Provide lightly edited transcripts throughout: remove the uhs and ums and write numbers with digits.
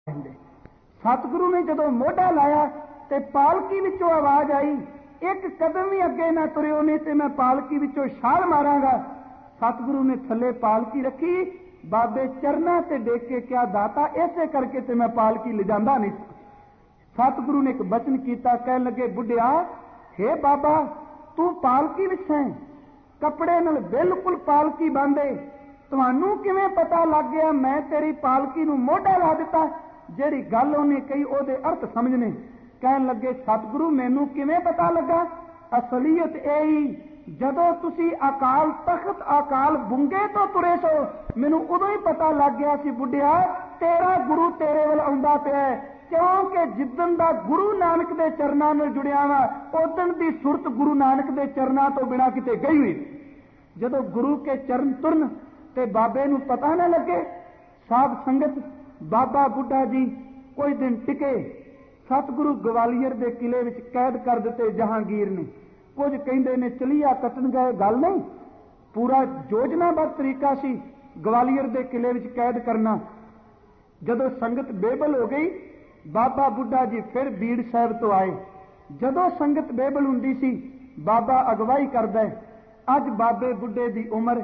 सतगुरु ने जदों मोढा लाया तो पालकी विचों आवाज आई, एक कदम भी अगे ना तुरियो नहीं तो मैं पालकी विचों छाल मारांगा। सतगुरु ने थले पालकी रखी, बाबे चरना ते देख के क्या दाता ऐसे करके ते मैं पालकी ले जांदा नहीं। सतगुरु ने एक बचन किया, कह लगे बुढ़िया हे बाबा तू पालकी विच है, कपड़े नाल बिल्कुल पालकी बांधे, तुहानू किवें पता लग गया मैं तेरी पालकी नू मोढा ला दिता। जिहड़ी गल उहने कही उहदे अर्थ समझने। कहन लगे सतगुरु मैनू किवें पता लगा? असलीयत यही जदों तुसी अकाल तख्त अकाल बुंगे तो तुरे सो, मैनू उदों ही पता लग गया सी बुढ़िया तेरा गुरु तेरे वल आउंदा पिया है, क्योंकि जिद्दन दा गुरु नानक दे चरनां नाल जुड़िया वा उदन दी सुरत गुरु नानक दे चरनां तो बिना किते गई हुई। जदों गुरु के चरण तुरन ते बाबे नू पता ना लगे। साध संगत बाबा बुढ़ा जी कोई दिन टिके, सतगुरु ग्वालियर के किले विच कैद कर दिते जहांगीर ने। कुछ कहंदे ने चलीआ कटन गए, गल नहीं, पूरा योजनाबद्ध तरीका सी ग्वालियर के किले विच कैद करना। जदों संगत बेबल हो गई, बाबा बुढ़ा जी फिर बीड़ साहब तो आए। जदों संगत बेबल हुंदी सी बाबा अगवाई करदा है। अज बाबे बुढ़े की उम्र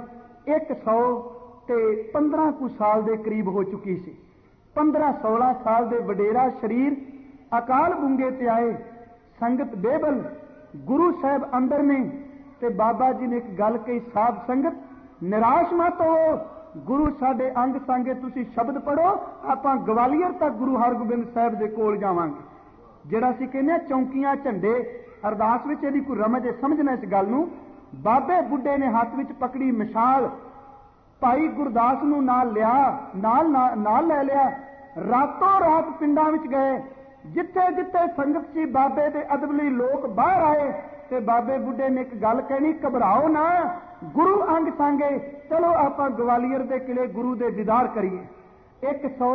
115 कुछ साल के करीब हो चुकी सी। 15-16 साल के वडेरा शरीर अकाल बुंगे ते आए। संगत बेबल गुरु साहब अंदर ने ते बाबा जी ने एक गल कही, साध संगत निराश मत हो, गुरु साडे अंग सांगे, तुसी शब्द पढ़ो, आपां ग्वालियर तक गुरु हरगोबिंद साहब दे कोल जावांगे। जिहड़ा असीं कहने चौंकियां झंडे अरदास विच इहदी कोई रमज समझना इस गल नूं। बाबे बुढ़े ने हाथ विच पकड़ी मिसाल, भाई गुरदास नूं नाल लिया, नाल लै लिया, रातों रात पिंडां विच गए। जिथे जिथे संगत सी बाबे दे अदबली लोग बाहर आए ते बाबे बुढ़े ने एक गल कहनी, घबराओ ना, गुरु अंग सांगे, चलो आपां ग्वालियर दे किले गुरु दे दीदार करिए।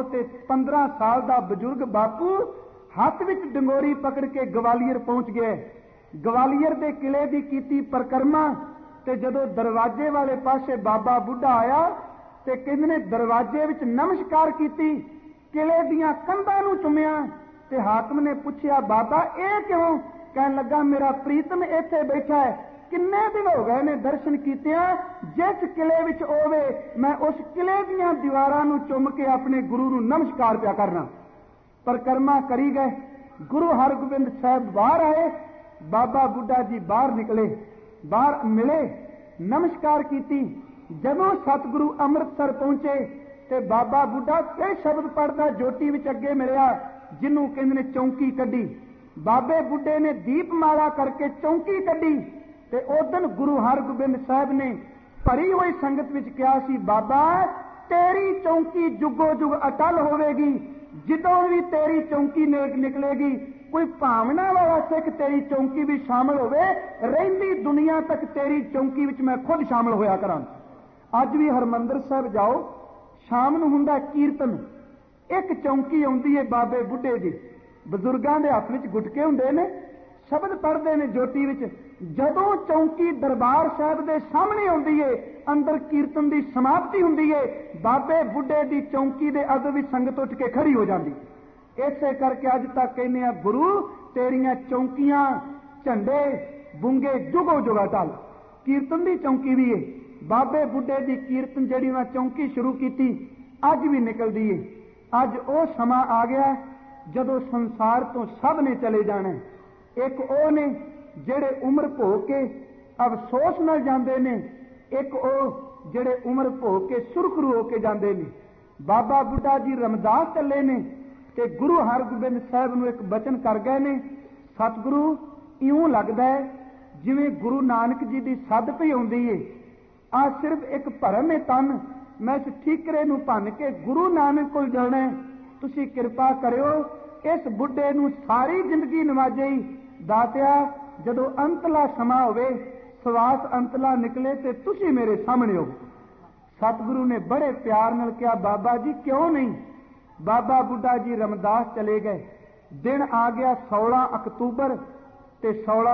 115 साल दा बजुर्ग बापू हाथ विच डंगोरी पकड़ के ग्वालियर पहुंच गए। ग्वालियर दे किले दी कीती परिक्रमा ते जदों दरवाजे वाले पासे बाबा बुढ़ा आया ते कहंदे ने दरवाजे विच नमस्कार कीती, किले दीआं कंधां नूं चुमिया ते हाकम ने पूछया बाबा ये क्यों? कहन लगा मेरा प्रीतम इत्थे बैठा है, किन्ने दिन हो गए ने दर्शन कीतियां, जिस किले विच होवे मैं उस किले दीआं दीवारां नूं चुम के अपने गुरु नूं नमस्कार पिया करना। परिक्रमा करी गए, गुरु हरगोबिंद साहब बाहर आए, बाबा बुढ़ा जी बाहर निकले, बाहर मिले, नमस्कार कीती। जदों सतगुरु अमृतसर पहुंचे ते बाबा बुढ़ा फिर शब्द पढ़दा जोटी विच अगे मिलिया, जिन्हों कहंदे ने चौंकी कड्डी। बाबे बुढ़े ने दीपमाला करके चौंकी कड्डी ते उदन गुरु हरगोबिंद साहब ने भरी हुई संगत विच कहा सी, बाबा तेरी चौंकी जुगो जुग अटल होवेगी, जिदों भी तेरी चौंकी निकलेगी कोई भावना वाला सिख तेरी चौंकी भी शामिल होवे, रहिंदी दुनिया तक तेरी चौंकी विच मैं खुद शामिल होया करां। अज भी हरमंदर साहब जाओ, शाम नूं हुंदा कीर्तन, एक चौंकी आउंदी है बाबे बुढ़े दी, बजुर्गां दे हत्थ विच गुटके हुंदे ने, शब्द पढ़दे ने जोटी विच। जदों चौंकी दरबार साहब दे सामने आउंदी है, अंदर कीर्तन दी समाप्ति हुंदी है, बाबे बुढ़े दी चौंकी दे अग विच संगत उठ के खड़ी हो जांदी। इसे करके अज तक कहने आ गुरु तेरियां चौंकियां झंडे बुंगे जुगो जुगा टल। कीर्तन दी चौंकी भी है, बाबे बुढ़े दी कीर्तन जिहड़ी उन्हां चौंकी शुरू कीती अज भी निकलदी है। अज वो समा आ गया जदों संसार तो सब ने चले जाना। एक वो ने जिहड़े उम्र भो के अफसोस नाल जांदे ने, एक वो जिहड़े उम्र भो के सुरखरू हो के जांदे ने। बाबा बुढ़ा जी रमदास चले ने ते गुरु हरगोबिंद साहब नूं एक बचन कर गए ने, सतगुरु इउं लगदा है जिवें गुरु नानक जी दी सद पई आउंदी है, आ सिर्फ एक भरम है तन, मैं इस ठीकरे नूं भन के गुरु नानक कोल जाना है, तुसीं किरपा करियो इस बुढ़े नूं सारी जिंदगी नवाजे। दातिया जदों अंतला समा होवे, सवास अंतला निकले ते तुसीं मेरे सामने हो। सतगुरु ने बड़े प्यार नाल कहा, बाबा जी क्यों नहीं। बाबा बुढ़ा जी रमदास चले गए। दिन आ गया 16 अक्तूबर ते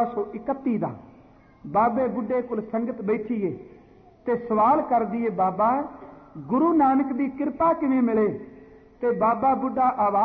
1631 का। बाबे बुढ़े कोल संगत बैठी है ते सवाल कर दिए, बाबा गुरु नानक की कृपा किवें मिले? ते बाबा बुढ़ा आवाज